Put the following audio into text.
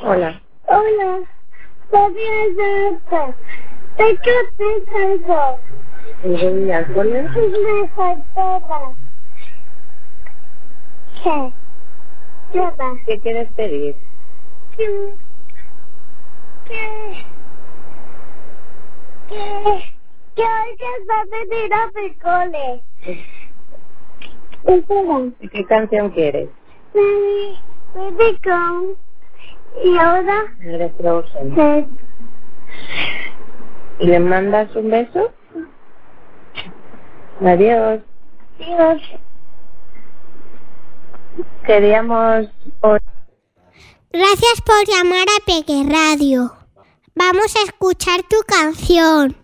Hola. Hola. Soy Santa. ¿De qué piensas? ¿Y alcohol? Me faltaba. ¿Qué? Nada. ¿Qué quieres pedir? ¿Qué? Hoy que va a venir a mi cole. Espera. ¿Y qué canción quieres? Baby Gone. Y ahora... Eres Frozen. Sí. ¿Y le mandas un beso? Adiós. Dios. Queríamos... Gracias por llamar a Peque Radio. Vamos a escuchar tu canción.